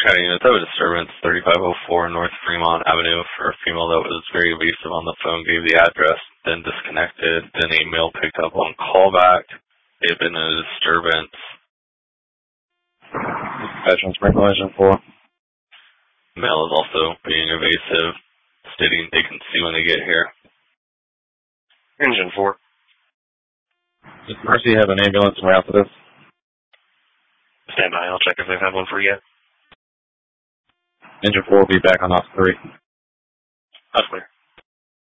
County units have a disturbance, 3504 North Fremont Avenue, for a female that was very evasive on the phone, gave the address, then disconnected, then a male picked up on callback. They've been in a disturbance. Veteran Sprinkler Engine 4. Male is also being evasive, stating they can see when they get here. Engine 4. Does Mercy have an ambulance en route to this? Stand by, I'll check if they've had one for you yet. Engine 4 will be back on off 3. That's clear.